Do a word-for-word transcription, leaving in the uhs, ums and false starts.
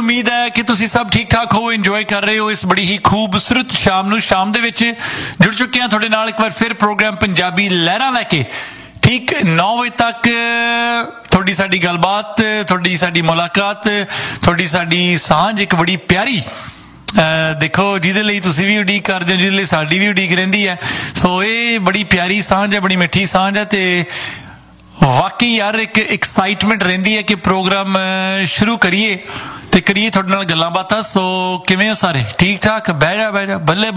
उम्मीद है कि तुसी सब ठीक ठाक हो, इंजॉय कर रहे हो इस बड़ी ही खूबसूरत शाम नूं। शाम दे विच जुड़ चुके हैं तुहाडे नाल एक बार फिर प्रोग्राम पंजाबी लहरां लैके ठीक नौ बजे तक थोड़ी साडी गलबात, थोड़ी साडी मुलाकात, थोड़ी साडी सांझ एक बड़ी प्यारी देखो जिहदे लई तुसीं भी उडीक करदे हो, जिहदे लई साडी भी उडीक रहिंदी है। सो ये बड़ी प्यारी सांझ है, बड़ी मिठी सांझ है ते वाकई यार एक एक्साइटमेंट रहिंदी है कि प्रोग्राम शुरू करिए ते करिए थोड़े नाल गल्लां बातां। सो किवें हो सारे? ठीक ठाक? बह जा बह जा, बल्ले